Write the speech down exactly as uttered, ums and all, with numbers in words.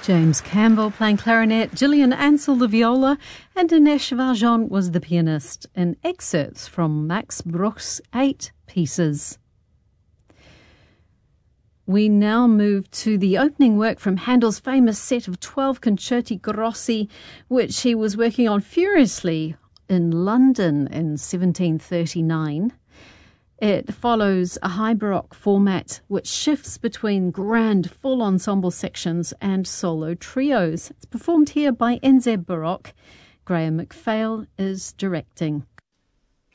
James Campbell playing clarinet, Gillian Ansell the viola, and Dinesh Valjean was the pianist, in excerpts from Max Bruch's Eight Pieces. We now move to the opening work from Handel's famous set of twelve Concerti Grossi, which he was working on furiously in London in seventeen thirty-nine. It follows a high Baroque format which shifts between grand full ensemble sections and solo trios. It's performed here by N Z Baroque. Graham McPhail is directing.